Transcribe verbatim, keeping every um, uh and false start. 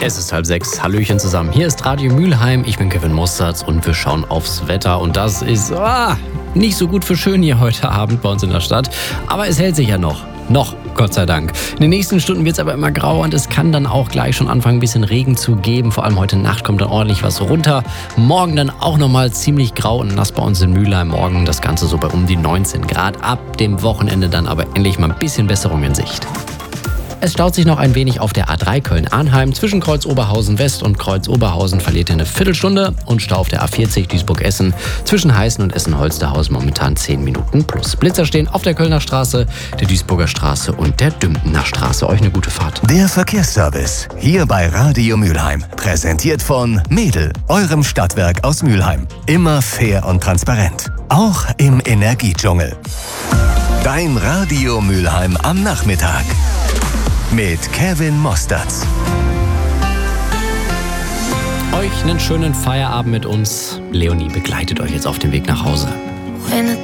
Es ist halb sechs. Hallöchen zusammen. Hier ist Radio Mülheim. Ich bin Kevin Mosterz und wir schauen aufs Wetter. Und das ist ah, nicht so gut für schön hier heute Abend bei uns in der Stadt. Aber es hält sich ja noch. Noch, Gott sei Dank. In den nächsten Stunden wird es aber immer grauer und es kann dann auch gleich schon anfangen, ein bisschen Regen zu geben. Vor allem heute Nacht kommt dann ordentlich was runter. Morgen dann auch nochmal ziemlich grau und nass bei uns in Mülheim. Morgen das Ganze so bei um die neunzehn Grad. Ab dem Wochenende dann aber endlich mal ein bisschen Besserung in Sicht. Es staut sich noch ein wenig auf der A drei Köln-Arnheim. Zwischen Kreuz Oberhausen West und Kreuz Oberhausen verliert ihr eine Viertelstunde. Und Stau auf der A vierzig Duisburg-Essen. Zwischen Heißen und Essen-Holsterhausen momentan zehn Minuten plus. Blitzer stehen auf der Kölner Straße, der Duisburger Straße und der Dümpener Straße. Euch eine gute Fahrt. Der Verkehrsservice hier bei Radio Mülheim. Präsentiert von Mädel, eurem Stadtwerk aus Mülheim. Immer fair und transparent. Auch im Energiedschungel. Dein Radio Mülheim am Nachmittag. Mit Kevin Mosterz. Euch einen schönen Feierabend mit uns. Leonie begleitet euch jetzt auf dem Weg nach Hause. When the